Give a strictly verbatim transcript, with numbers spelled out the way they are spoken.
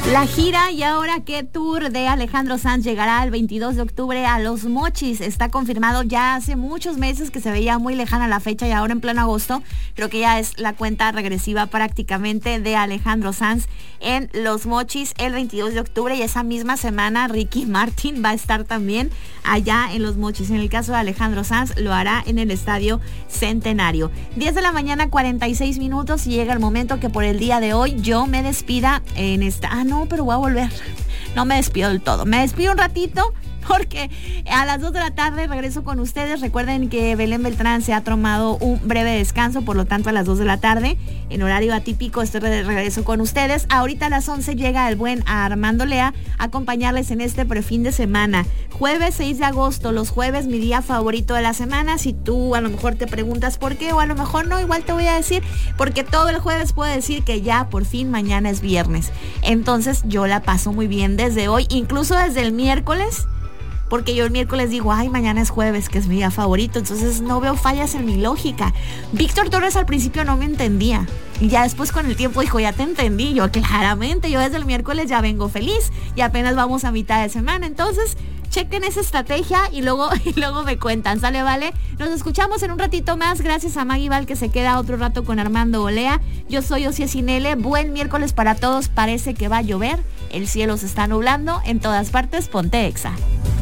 La gira y ahora qué tour de Alejandro Sanz llegará el veintidós de octubre a Los Mochis. Está confirmado ya hace muchos meses que se veía muy lejana la fecha y ahora en pleno agosto creo que ya es la cuenta regresiva prácticamente de Alejandro Sanz en Los Mochis el veintidós de octubre y esa misma semana Ricky Martin va a estar también allá en Los Mochis. En el caso de Alejandro Sanz lo hará en el Estadio Centenario. diez de la mañana, cuarenta y seis minutos y llega el momento que por el día de hoy yo me despida en esta... Ah, no, pero voy a volver. No me despido del todo. Me despido un ratito porque a las dos de la tarde regreso con ustedes. Recuerden que Belén Beltrán se ha tomado un breve descanso, por lo tanto a las dos de la tarde, en horario atípico, estoy de regreso con ustedes. Ahorita a las once llega el buen Armando Lea a acompañarles en este prefin de semana. Jueves seis de agosto, los jueves mi día favorito de la semana. Si tú a lo mejor te preguntas por qué o a lo mejor no, igual te voy a decir, porque todo el jueves puedo decir que ya por fin mañana es viernes. Entonces yo la paso muy bien desde hoy, incluso desde el miércoles, porque yo el miércoles digo, ay, mañana es jueves, que es mi día favorito, entonces no veo fallas en mi lógica. Víctor Torres al principio no me entendía, y ya después con el tiempo dijo, ya te entendí. Yo, claramente, yo desde el miércoles ya vengo feliz, y apenas vamos a mitad de semana, entonces chequen esa estrategia y luego, y luego me cuentan, ¿sale, vale? Nos escuchamos en un ratito más, gracias a Maggie Val que se queda otro rato con Armando Olea. Yo soy Osía Sinele, buen miércoles para todos, parece que va a llover, el cielo se está nublando, en todas partes, ponte Exa.